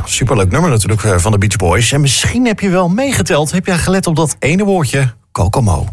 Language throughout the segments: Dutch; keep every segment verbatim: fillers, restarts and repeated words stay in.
Ja, superleuk nummer natuurlijk uh, van de Beach Boys. En misschien heb je wel meegeteld. Heb jij gelet op dat ene woordje? Kokomo.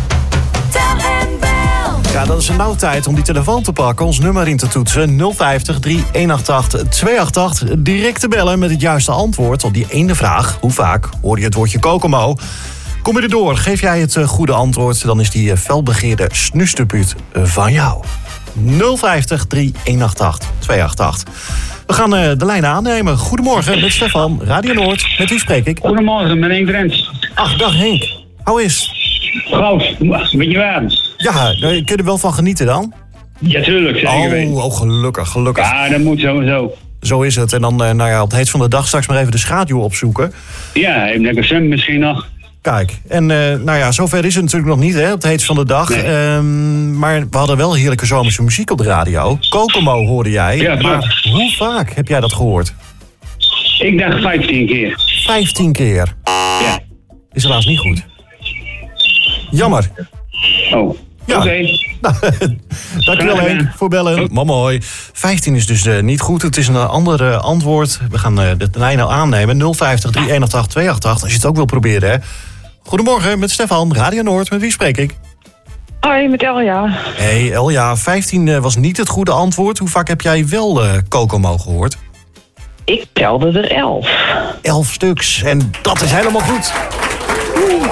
Ja, dat is een nauw tijd om die telefoon te pakken, ons nummer in te toetsen. nul vijftig, drie eenenachttachtig, tweeënachttachtig. Direct te bellen met het juiste antwoord op die ene vraag. Hoe vaak hoor je het woordje Kokomo? Kom je erdoor, geef jij het goede antwoord, dan is die felbegeerde snusterpuut van jou. nul vijftig, drie eenenachttachtig, tweeënachttachtig. We gaan uh, de lijn aannemen. Goedemorgen, met Stefan, Radio Noord. Met wie spreek ik? Goedemorgen, met Henk Drents. Ach, dag Henk. Hoe is? Goud, met je warm. Ja, kun je er wel van genieten dan? Ja, tuurlijk, zeker weten. Oh, oh, gelukkig, gelukkig. Ja, dat moet sowieso. Zo is het. En dan, uh, nou ja, op het heet van de dag straks maar even de schaduw opzoeken. Ja, even lekker zwemmen misschien nog. Kijk, en uh, nou ja, zover is het natuurlijk nog niet, hè, op het heet van de dag. Nee. Um, maar we hadden wel heerlijke zomerse muziek op de radio. Kokomo hoorde jij. Ja, maar hoe vaak heb jij dat gehoord? Ik dacht vijftien keer. Vijftien keer? Ja. Is helaas niet goed. Jammer. Oh, Ja. oké. Okay. Nou, dankjewel Henk voor bellen. Oh. Mooi. vijftien is dus uh, niet goed. Het is een uh, ander uh, antwoord. We gaan uh, de lijn nou aannemen. nul vijftig, drie eenenachttachtig, tweeënachttachtig. Als je het ook wil proberen, hè. Goedemorgen, met Stefan, Radio Noord. Met wie spreek ik? Hoi, met Elja. Hey Elja, vijftien uh, was niet het goede antwoord. Hoe vaak heb jij wel uh, Kokomo gehoord? Ik telde er elf. Elf stuks. En dat is helemaal goed. Oeh.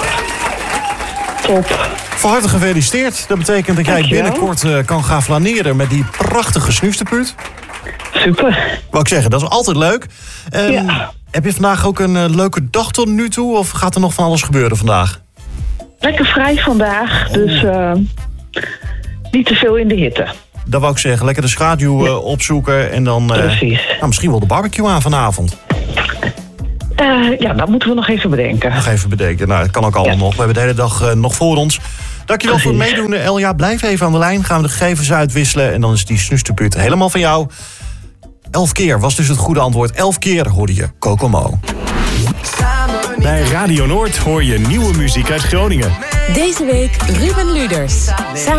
Top. Van harte gefeliciteerd. Dat betekent dat jij Dankjewel. binnenkort uh, kan gaan flaneren met die prachtige snusterpuut. Super. Wou ik zeggen, dat is altijd leuk. Um, Ja. Heb je vandaag ook een uh, leuke dag tot nu toe? Of gaat er nog van alles gebeuren vandaag? Lekker vrij vandaag, dus uh, niet te veel in de hitte. Dat wou ik zeggen. Lekker de schaduw uh, opzoeken. En dan uh, Precies. nou, misschien wel de barbecue aan vanavond. Uh, ja, dat moeten we nog even bedenken. Nog even bedenken. Nou, dat kan ook allemaal Ja. nog. We hebben de hele dag uh, nog voor ons. Dankjewel voor het Precies. meedoen, Elja. Blijf even aan de lijn. Gaan we de gegevens uitwisselen. En dan is die snusterpuut helemaal van jou. Elf keer was dus het goede antwoord. Elf keer hoorde je Kokomo. Bij Radio Noord hoor je nieuwe muziek uit Groningen. Deze week Ruben Luders. Samen